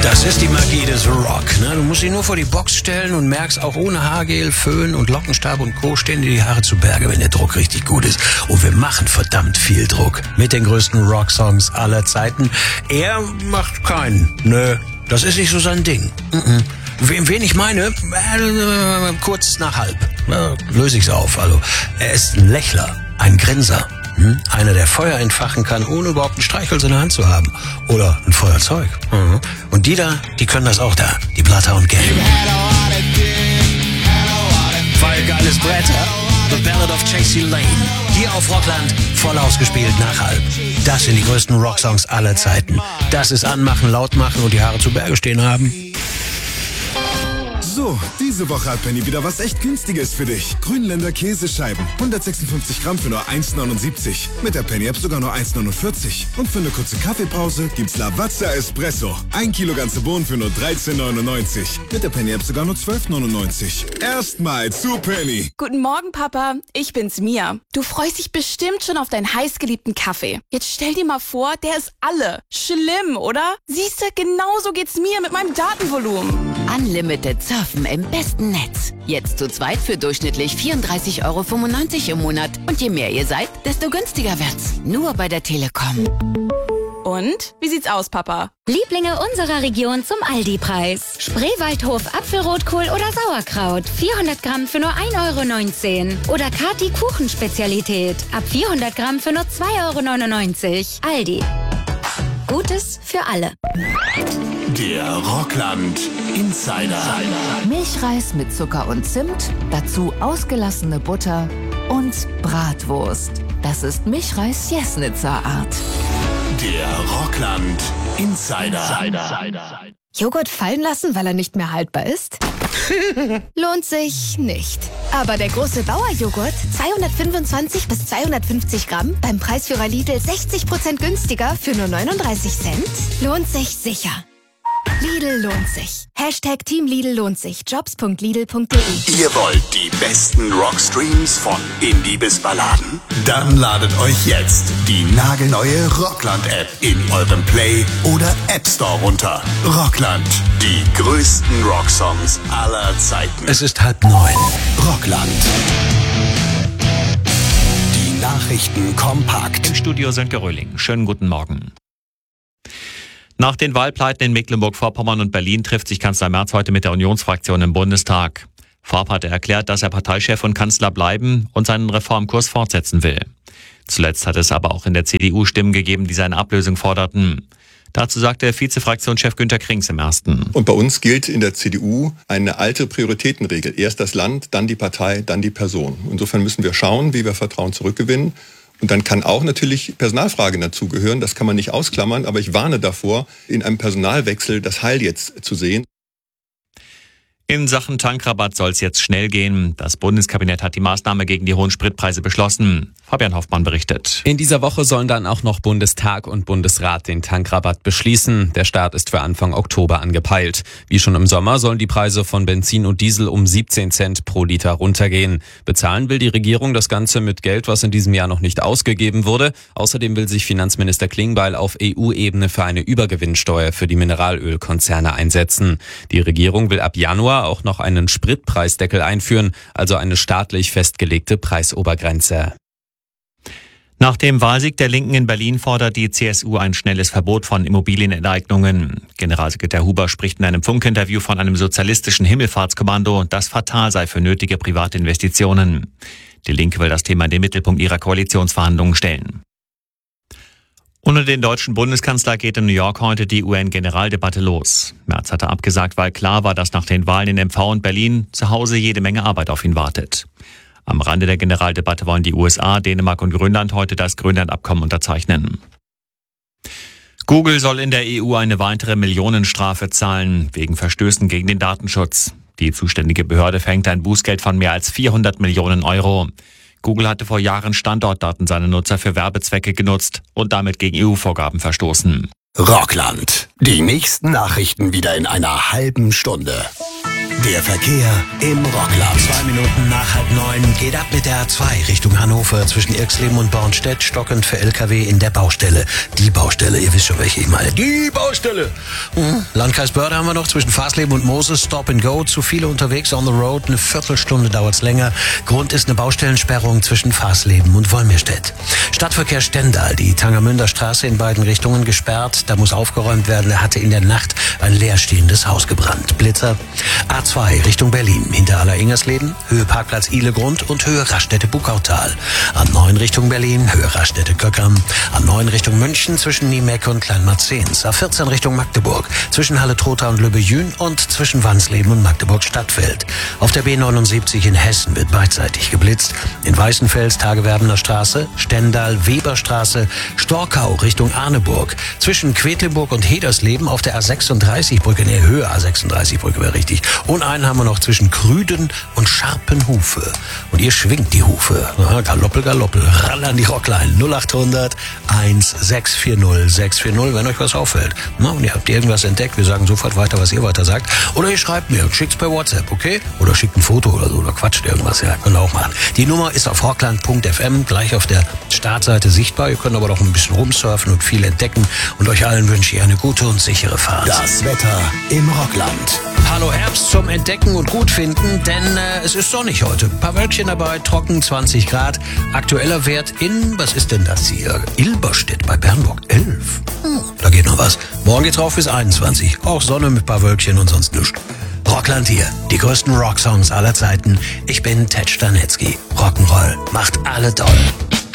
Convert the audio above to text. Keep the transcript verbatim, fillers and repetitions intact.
Das ist die Magie des Rock. Ne? Du musst dich nur vor die Box stellen und merkst, auch ohne Haargel, Föhn und Lockenstab und Co. stehen dir die Haare zu Berge, wenn der Druck richtig gut ist. Und wir machen verdammt viel Druck mit den größten Rocksongs aller Zeiten. Er macht keinen. Nö, das ist nicht so sein Ding. Mm-mm. Wen ich meine, äh, kurz nach halb. Äh, löse ich's auf. Also, er ist ein Lächler, ein Grinser. Hm? Einer, der Feuer entfachen kann, ohne überhaupt ein Streichholz in der Hand zu haben. Oder ein Feuerzeug. Mhm. Und die da, die können das auch da. Die Bloodhound Gang. Voll geiles Brett. The Ballad of J C Lane. Hier auf Rockland, voll ausgespielt nach halb. Das sind die größten Rocksongs aller Zeiten. Das ist Anmachen, laut machen und die Haare zu Berge stehen haben. So, diese Woche hat Penny wieder was echt Günstiges für dich. Grünländer Käsescheiben. hundertsechsundfünfzig Gramm für nur eins neunundsiebzig. Mit der Penny-App sogar nur eins neunundvierzig. Und für eine kurze Kaffeepause gibt's Lavazza Espresso. Ein Kilo ganze Bohnen für nur dreizehn neunundneunzig. Mit der Penny-App sogar nur zwölf neunundneunzig. Erstmal zu Penny. Guten Morgen, Papa. Ich bin's, Mia. Du freust dich bestimmt schon auf deinen heißgeliebten Kaffee. Jetzt stell dir mal vor, der ist alle. Schlimm, oder? Siehste, genauso geht's mir mit meinem Datenvolumen. Unlimited Surfen im besten Netz. Jetzt zu zweit für durchschnittlich vierunddreißig Euro fünfundneunzig im Monat. Und je mehr ihr seid, desto günstiger wird's. Nur bei der Telekom. Und? Wie sieht's aus, Papa? Lieblinge unserer Region zum Aldi-Preis. Spreewaldhof Apfelrotkohl oder Sauerkraut. vierhundert Gramm für nur ein Euro neunzehn. Oder Kati Kuchenspezialität. Ab vierhundert Gramm für nur zwei Euro neunundneunzig. Aldi. Gutes für alle. Der Rockland Insider. Milchreis mit Zucker und Zimt, dazu ausgelassene Butter und Bratwurst. Das ist Milchreis Jesnitzer Art. Der Rockland Insider. Joghurt fallen lassen, weil er nicht mehr haltbar ist? Lohnt sich nicht. Aber der große Bauerjoghurt, zweihundertfünfundzwanzig bis zweihundertfünfzig Gramm, beim Preisführer Lidl sechzig Prozent günstiger für nur neununddreißig Cent, lohnt sich sicher. Lidl lohnt sich. Hashtag Team Lidl lohnt sich. Jobs punkt lidl punkt de. Ihr wollt die besten Rockstreams von Indie bis Balladen? Dann ladet euch jetzt die nagelneue Rockland-App in eurem Play- oder App Store runter. Rockland, die größten Rocksongs aller Zeiten. Es ist halb neun. Rockland. Die Nachrichten kompakt. Im Studio Sönke Röhling. Schönen guten Morgen. Nach den Wahlpleiten in Mecklenburg-Vorpommern und Berlin trifft sich Kanzler Merz heute mit der Unionsfraktion im Bundestag. Vorab hat er erklärt, dass er Parteichef und Kanzler bleiben und seinen Reformkurs fortsetzen will. Zuletzt hat es aber auch in der C D U Stimmen gegeben, die seine Ablösung forderten. Dazu sagte Vizefraktionschef Günter Krings im Ersten. Und bei uns gilt in der C D U eine alte Prioritätenregel. Erst das Land, dann die Partei, dann die Person. Insofern müssen wir schauen, wie wir Vertrauen zurückgewinnen. Und dann kann auch natürlich Personalfragen dazugehören, das kann man nicht ausklammern, aber ich warne davor, in einem Personalwechsel das Heil jetzt zu sehen. In Sachen Tankrabatt soll es jetzt schnell gehen. Das Bundeskabinett hat die Maßnahme gegen die hohen Spritpreise beschlossen. Fabian Hoffmann berichtet. In dieser Woche sollen dann auch noch Bundestag und Bundesrat den Tankrabatt beschließen. Der Start ist für Anfang Oktober angepeilt. Wie schon im Sommer sollen die Preise von Benzin und Diesel um siebzehn Cent pro Liter runtergehen. Bezahlen will die Regierung das Ganze mit Geld, was in diesem Jahr noch nicht ausgegeben wurde. Außerdem will sich Finanzminister Klingbeil auf E U-Ebene für eine Übergewinnsteuer für die Mineralölkonzerne einsetzen. Die Regierung will ab Januar auch noch einen Spritpreisdeckel einführen, also eine staatlich festgelegte Preisobergrenze. Nach dem Wahlsieg der Linken in Berlin fordert die C S U ein schnelles Verbot von Immobilienenteignungen. Generalsekretär Huber spricht in einem Funkinterview von einem sozialistischen Himmelfahrtskommando, das fatal sei für nötige private Investitionen. Die Linke will das Thema in den Mittelpunkt ihrer Koalitionsverhandlungen stellen. Ohne den deutschen Bundeskanzler geht in New York heute die U N-Generaldebatte los. Merz hatte abgesagt, weil klar war, dass nach den Wahlen in M V und Berlin zu Hause jede Menge Arbeit auf ihn wartet. Am Rande der Generaldebatte wollen die U S A, Dänemark und Grönland heute das Grönland-Abkommen unterzeichnen. Google soll in der E U eine weitere Millionenstrafe zahlen, wegen Verstößen gegen den Datenschutz. Die zuständige Behörde verhängt ein Bußgeld von mehr als vierhundert Millionen Euro. Google hatte vor Jahren Standortdaten seiner Nutzer für Werbezwecke genutzt und damit gegen E U-Vorgaben verstoßen. Rockland. Die nächsten Nachrichten wieder in einer halben Stunde. Der Verkehr im Rockland. Zwei Minuten nach halb neun geht ab mit der A zwei Richtung Hannover zwischen Irxleben und Bornstedt, stockend für L K W in der Baustelle. Die Baustelle, ihr wisst schon, welche ich meine. Die Baustelle! Hm. Landkreis Börde haben wir noch zwischen Fasleben und Moses. Stop and go, zu viele unterwegs on the road. Eine Viertelstunde dauert's länger. Grund ist eine Baustellensperrung zwischen Fasleben und Wolmirstedt. Stadtverkehr Stendal, die Tangermünder Straße in beiden Richtungen gesperrt. Da muss aufgeräumt werden. Da hatte in der Nacht ein leerstehendes Haus gebrannt. Blitzer. A zwei Richtung Berlin, hinter Aller-Ingersleben, Höhe Parkplatz Ihlegrund und Höhe Raststätte-Bukautal. A neun Richtung Berlin, Höhe Raststätte-Köckern. A neun Richtung München zwischen Niemeck und Kleinmarzens. A vierzehn Richtung Magdeburg, zwischen Halle-Trotha und Lübbe-Jün und zwischen Wansleben und Magdeburg-Stadtfeld. Auf der B neunundsiebzig in Hessen wird beidseitig geblitzt. In Weißenfels, Tagewerdener Straße, Stendal, Weberstraße, Storkau Richtung Arneburg. Zwischen Quedlinburg und Hedersleben auf der A sechsunddreißig Brücke, ne, Höhe A sechsunddreißig Brücke wäre richtig. Und einen haben wir noch zwischen Krüden und Scharpenhufe. Und ihr schwingt die Hufe. Ja, Galoppel, Galoppel. Rallern die Rockline. null achthundert sechs vier null sechs vier null, wenn euch was auffällt. Na, und ihr habt irgendwas entdeckt, wir sagen sofort weiter, was ihr weiter sagt. Oder ihr schreibt mir und schickt's per WhatsApp, okay? Oder schickt ein Foto oder so, oder quatscht irgendwas. Ja, könnt ihr auch machen. Die Nummer ist auf rockland punkt f m, gleich auf der Startseite sichtbar. Ihr könnt aber noch ein bisschen rumsurfen und viel entdecken. Und euch allen wünsche ich eine gute und sichere Fahrt. Das Wetter im Rockland. Hallo Herbst zum Entdecken und gut finden, denn äh, es ist sonnig heute. Ein paar Wölkchen dabei, trocken, zwanzig Grad. Aktueller Wert in, was ist denn das hier? Ilberstedt bei Bernburg, elf. Hm, da geht noch was. Morgen geht's rauf bis einundzwanzig. Auch Sonne mit ein paar Wölkchen und sonst nichts. Rockland hier, die größten Rocksongs aller Zeiten. Ich bin Ted Stanetzky. Rock'n'Roll macht alle toll.